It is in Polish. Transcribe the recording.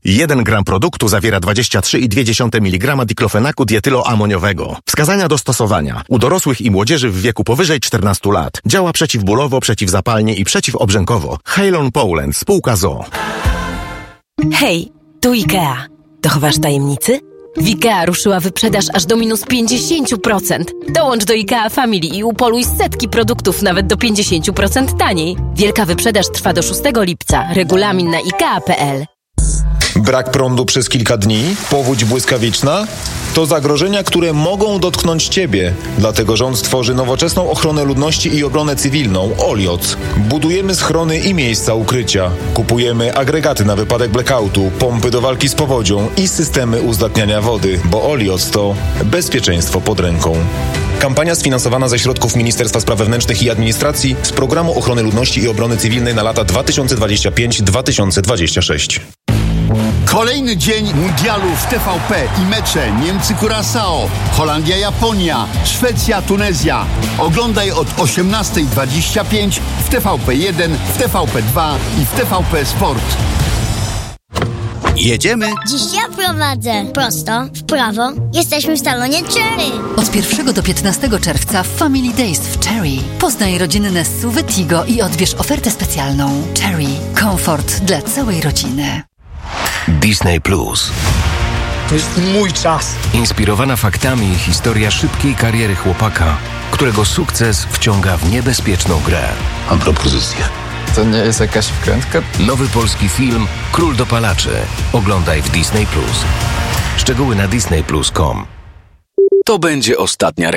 1 gram produktu zawiera 23,2 mg diklofenaku dietyloamoniowego. Wskazania do stosowania. U dorosłych i młodzieży w wieku powyżej 14 lat. Działa przeciwbólowo, przeciwzapalnie i przeciwobrzękowo. Halon Poland, spółka ZOO. Hej, tu IKEA. Dochowasz tajemnicy? W IKEA ruszyła wyprzedaż aż do minus 50%. Dołącz do IKEA Family i upoluj setki produktów nawet do 50% taniej. Wielka wyprzedaż trwa do 6 lipca. Regulamin na IKEA.pl. Brak prądu przez kilka dni? Powódź błyskawiczna? To zagrożenia, które mogą dotknąć Ciebie. Dlatego rząd stworzy nowoczesną ochronę ludności i obronę cywilną OLIOC. Budujemy schrony i miejsca ukrycia. Kupujemy agregaty na wypadek blackoutu, pompy do walki z powodzią i systemy uzdatniania wody, bo OLIOC to bezpieczeństwo pod ręką. Kampania sfinansowana ze środków Ministerstwa Spraw Wewnętrznych i Administracji z Programu Ochrony Ludności i Obrony Cywilnej na lata 2025-2026. Kolejny dzień mundialu w TVP i mecze Niemcy-Curaçao, Holandia-Japonia, Szwecja-Tunezja. Oglądaj od 18:25 w TVP1, w TVP2 i w TVP Sport. Jedziemy? Dziś ja prowadzę. Prosto, w prawo. Jesteśmy w salonie Cherry. Od 1 do 15 czerwca Family Days w Cherry. Poznaj rodzinne SUV Tigo i odbierz ofertę specjalną. Cherry. Komfort dla całej rodziny. Disney Plus. To jest mój czas. Inspirowana faktami historia szybkiej kariery chłopaka, którego sukces wciąga w niebezpieczną grę. Mam propozycję. To nie jest jakaś wkrętka? Nowy polski film Król dopalaczy. Oglądaj w Disney Plus. Szczegóły na disneyplus.com. To będzie ostatnia